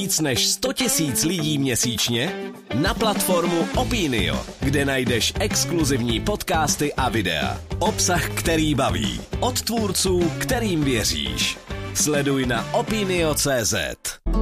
Víc než 100 000 lidí měsíčně na platformu Opinio, kde najdeš exkluzivní podcasty a videa. Obsah, který baví. Od tvůrců, kterým věříš. Sleduj na opinio.cz.